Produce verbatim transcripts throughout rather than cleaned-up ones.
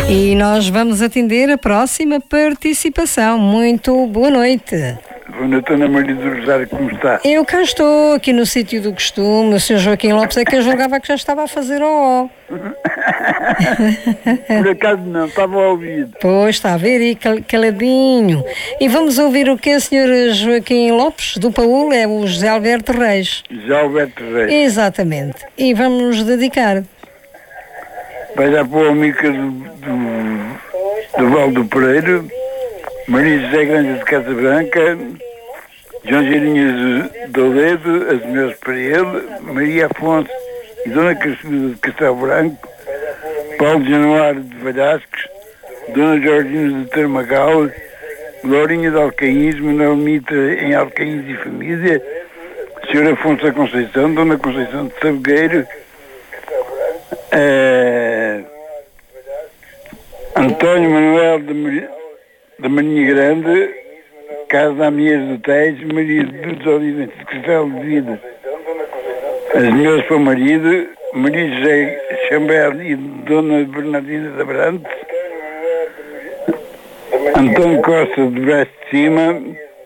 E nós vamos atender a próxima participação. Muito boa noite. Boa noite, Ana Maria do Rosário, como está? Eu cá estou, aqui no sítio do costume. O senhor Joaquim Lopes é que eu julgava que já estava a fazer ó. Por acaso não, estava a ouvir. Pois, está a ver aí, cal- caladinho. E vamos ouvir o que é, senhor Joaquim Lopes, do Paúl, é o José Alberto Reis. Já Alberto Reis. Exatamente. E vamos nos dedicar. Vai dar para o amigo do, do, do Val do Pereiro, Maria José Grande de Casa Branca, João Geirinhas de Oledo, as melhores para ele, Maria Afonso e Dona Cristina de Castelo Branco, Paulo Januário de Valhascos, Dona Jorginha de Termagal, Glorinha de Alcaíns, Manuel Mitra em Alcaíns e Família, senhor Afonso da Conceição, Dona Conceição de Sabogueiro, eh, António Manuel de, Mar... de Marinha Grande, Casa da Amias do Tejo, Maria dos Oliveiras de Castelo de Vida, as melhores para o marido, Maria José Chambel e Dona Bernardina da Brante, António Costa de Brás de Cima,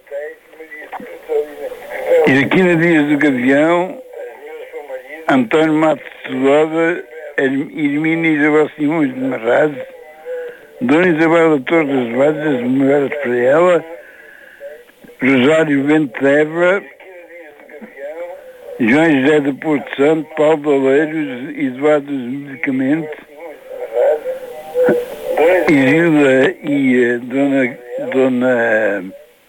Iraquina Dias do Gavião, António Matos de Sododa, Irmina Isabel Simões de Marraz, Dona Isabel Torres das Vades, as melhores para ela, Rosário Bento de Évora, João José de Porto Santo, Paulo de Oleiros, Eduardo dos Medicamentos, Isilda e a Dona, Dona,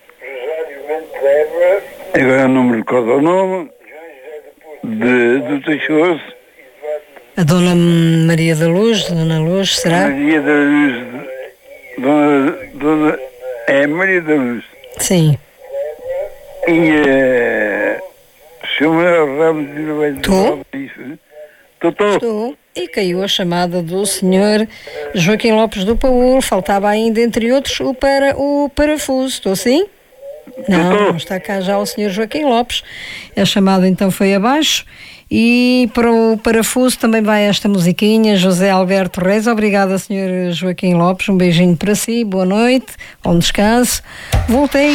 agora não me recordo o nome, de, do Teixoso. A Dona Maria da Luz, Dona Luz, será? Maria da Luz, Dona, Dona, é Maria da Luz. Sim. E uh, chama o Ramos de Novelho. Tu? Estou, Estou. E caiu a chamada do senhor Joaquim Lopes do Paúl. Faltava ainda, entre outros, o, para, o parafuso. Estou sim? Não, Tô. não está cá já o senhor Joaquim Lopes. A chamada então foi abaixo. E para o parafuso também vai esta musiquinha, José Alberto Reis. Obrigada, senhor Joaquim Lopes. Um beijinho para si, boa noite, bom descanso. Voltei.